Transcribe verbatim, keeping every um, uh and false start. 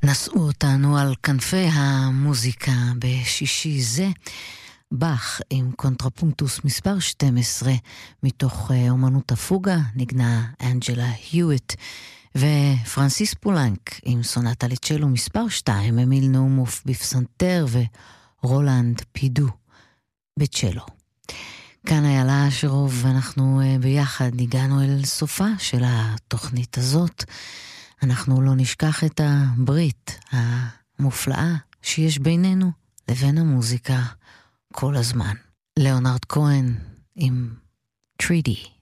נשאו אותנו על כנפי המוזיקה בשישי זה, באך עם קונטרפונקטוס מספר שתים עשרה מתוך אומנות הפוגה, נגנה אנג'לה היוויט, ופרנסיס פולנק עם סונטה לצ'לו מספר שתיים, אמיל נאומוף בפסנתר ורולנד פידו בצ'לו. כאן איילה אשרוב, ואנחנו ביחד הגענו אל סופה של התוכנית הזאת. אנחנו לא נשכח את הברית המופלאה שיש בינינו לבין המוזיקה כל הזמן. ליאונרד כהן עם טרידי.